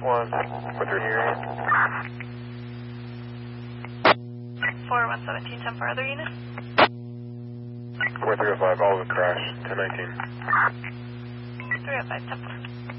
1, 4-3 area. 4117, 10 for other units. 4305, all of it crashed, 1019. 305, 10 for.